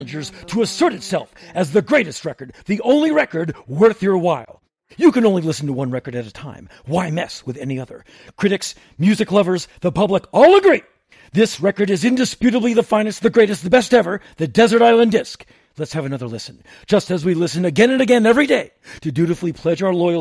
managers to assert itself as the greatest record, the only record worth your while. You can only listen to one record at a time. Why mess with any other? Critics, music lovers, the public all agree. This record is indisputably the finest, the greatest, the best ever, the Desert Island Disc. Let's have another listen, just as we listen again and again every day to dutifully pledge our loyalty